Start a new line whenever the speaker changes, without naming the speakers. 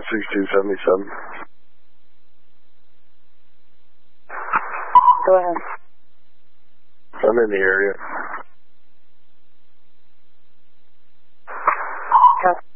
6277.
Go ahead.
I'm in the area.
Copy.